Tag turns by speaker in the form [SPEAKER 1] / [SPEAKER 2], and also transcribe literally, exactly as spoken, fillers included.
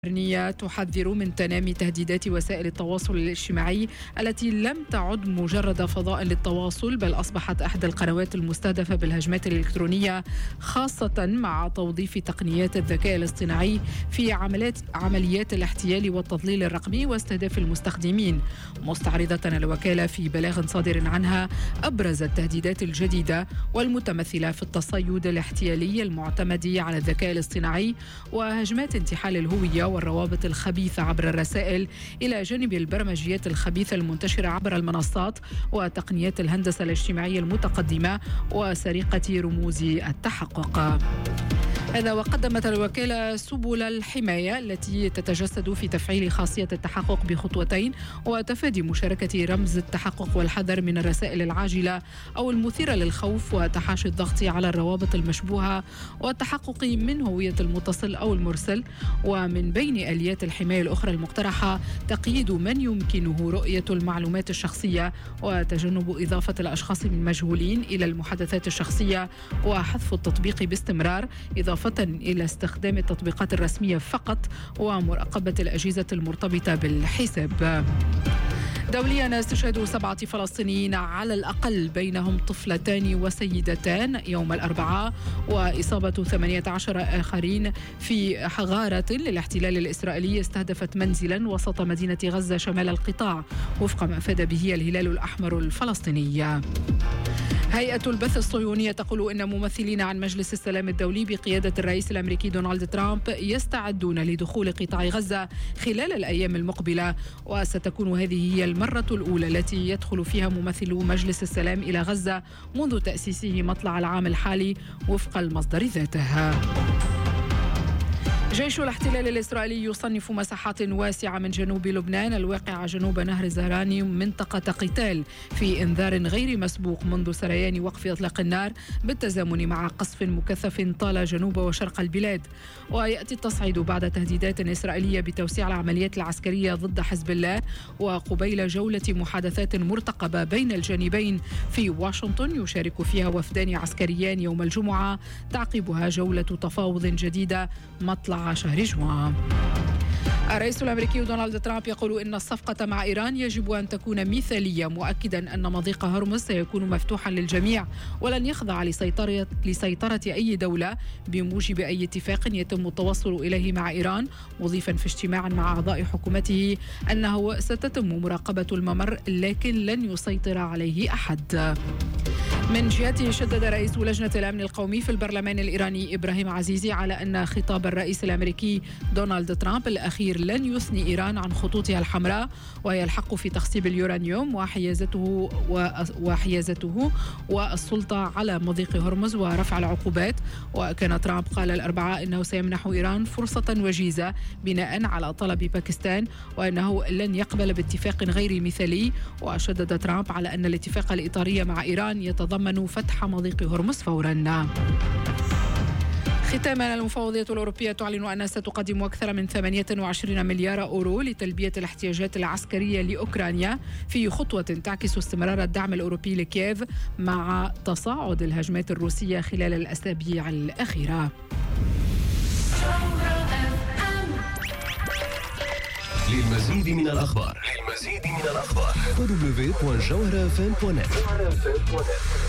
[SPEAKER 1] الإلكترونية تحذر من تنامي تهديدات وسائل التواصل الاجتماعي التي لم تعد مجرد فضاء للتواصل، بل أصبحت أحد القنوات المستهدفة بالهجمات الإلكترونية، خاصة مع توظيف تقنيات الذكاء الاصطناعي في عمليات عمليات الاحتيال والتضليل الرقمي واستهداف المستخدمين. مستعرضة الوكالة في بلاغ صادر عنها أبرز التهديدات الجديدة والمتمثلة في التصيد الاحتيالي المعتمد على الذكاء الاصطناعي وهجمات انتحال الهوية والروابط الخبيثة عبر الرسائل، إلى جانب البرمجيات الخبيثة المنتشرة عبر المنصات وتقنيات الهندسة الاجتماعية المتقدمة وسرقة رموز التحقق. هذا وقدمت الوكالة سبل الحماية التي تتجسد في تفعيل خاصية التحقق بخطوتين وتفادي مشاركة رمز التحقق والحذر من الرسائل العاجلة أو المثيرة للخوف وتحاشي الضغط على الروابط المشبوهة والتحقق من هوية المتصل أو المرسل. ومن بين آليات الحماية الأخرى المقترحة تقييد من يمكنه رؤية المعلومات الشخصية وتجنب إضافة الأشخاص المجهولين إلى المحادثات الشخصية وحذف التطبيق باستمرار، إضافة إلى استخدام التطبيقات الرسمية فقط ومراقبة الأجهزة المرتبطة بالحساب. دوليا استشهاد سبعة فلسطينيين على الأقل بينهم طفلتان وسيدتان يوم الأربعاء، وإصابة ثمانية عشر آخرين في غارة للاحتلال الإسرائيلي استهدفت منزلا وسط مدينة غزة شمال القطاع، وفق ما أفاد به الهلال الأحمر الفلسطيني. هيئة البث الصهيونية تقول إن ممثلين عن مجلس السلام الدولي بقيادة الرئيس الأمريكي دونالد ترامب يستعدون لدخول قطاع غزة خلال الأيام المقبلة، وستكون هذه هي المرة الأولى التي يدخل فيها ممثلو مجلس السلام إلى غزة منذ تأسيسه مطلع العام الحالي، وفق المصدر ذاته. جيش الاحتلال الإسرائيلي يصنف مساحات واسعة من جنوب لبنان الواقعة جنوب نهر الزهراني منطقة قتال، في إنذار غير مسبوق منذ سريان وقف إطلاق النار بالتزامن مع قصف مكثف طال جنوب وشرق البلاد. ويأتي التصعيد بعد تهديدات إسرائيلية بتوسيع العمليات العسكرية ضد حزب الله، وقبيل جولة محادثات مرتقبة بين الجانبين في واشنطن يشارك فيها وفدان عسكريان يوم الجمعة، تعقبها جولة تفاوض جديدة مطلع شهر جوان. الرئيس الأمريكي دونالد ترامب يقول إن الصفقة مع إيران يجب أن تكون مثالية، مؤكدا أن مضيق هرمز سيكون مفتوحا للجميع ولن يخضع لسيطرة, لسيطرة أي دولة بموجب أي اتفاق يتم التوصل إليه مع إيران، مضيفا في اجتماع مع أعضاء حكومته أنه ستتم مراقبة الممر لكن لن يسيطر عليه أحد. من جهته شدد رئيس لجنة الأمن القومي في البرلمان الإيراني إبراهيم عزيزي على أن خطاب الرئيس الأمريكي دونالد ترامب الأخير لن يثني إيران عن خطوطها الحمراء، وهي الحق في تخصيب اليورانيوم وحيازته وحيازته والسلطة على مضيق هرمز ورفع العقوبات. وكان ترامب قال الأربعاء أنه سيمنح إيران فرصة وجيزة بناء على طلب باكستان، وأنه لن يقبل باتفاق غير مثالي. وشدد ترامب على أن الاتفاق الإطاري مع إيران يتضمن فتح مضيق هرمز فورا. ختاما، المفوضية الأوروبية تعلن أنها ستقدم أكثر من ثمانية وعشرين مليار أورو لتلبية الاحتياجات العسكرية لأوكرانيا، في خطوة تعكس استمرار الدعم الأوروبي لكييف مع تصاعد الهجمات الروسية خلال الأسابيع الأخيرة.
[SPEAKER 2] للمزيد من الأخبار للمزيد من الأخبار دبليو دبليو دوت جوهرة اف ام دوت نت.